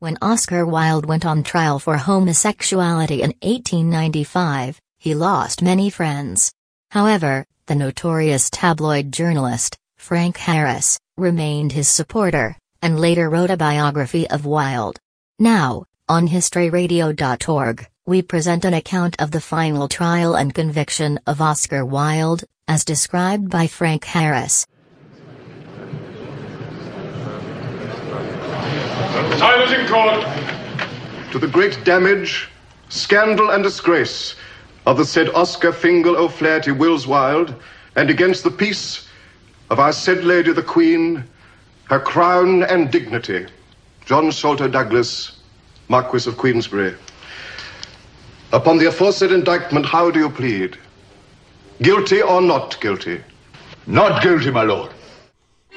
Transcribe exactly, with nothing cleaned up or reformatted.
When Oscar Wilde went on trial for homosexuality in eighteen ninety-five, he lost many friends. However, the notorious tabloid journalist, Frank Harris, remained his supporter, and later wrote a biography of Wilde. Now, on history radio dot org, we present an account of the final trial and conviction of Oscar Wilde, as described by Frank Harris. Silence in court! To the great damage, scandal and disgrace of the said Oscar Fingal O'Flaherty Wills Wilde, and against the peace of our said Lady the Queen, her crown and dignity, John Sholto Douglas, Marquis of Queensberry. Upon the aforesaid indictment, how do you plead? Guilty or not guilty? Not guilty, my lord.